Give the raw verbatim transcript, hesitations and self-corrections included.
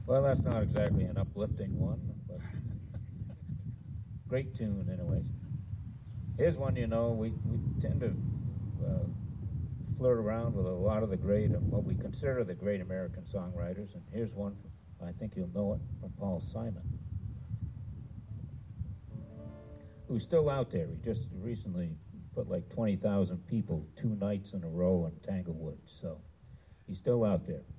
Well, that's not exactly an uplifting one, but great tune anyways. Here's one, you know, we, we tend to uh, flirt around with a lot of the great, what we consider the great American songwriters, and here's one, from, I think you'll know it, from Paul Simon, who's still out there. He just recently put like twenty thousand people two nights in a row in Tanglewood, so he's still out there.